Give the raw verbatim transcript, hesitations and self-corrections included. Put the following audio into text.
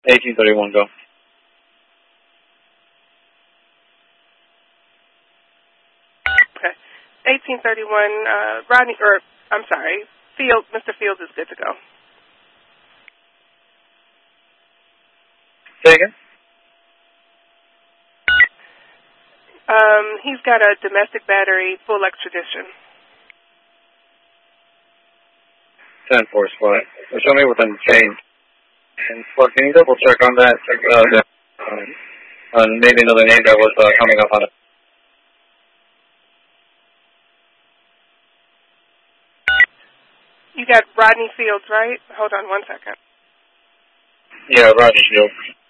eighteen thirty-one, go. Okay. eighteen thirty-one, uh, Rodney, or, I'm sorry, Field, Mister Fields is good to go. Say again? Um, he's got a domestic battery, full extradition. ten four squad. Show me within the chain. And well, can you double check on that? Uh, the, um, on maybe another name that was uh, coming up on it. You got Rodney Fields, right? Hold on one second. Yeah, Rodney Fields.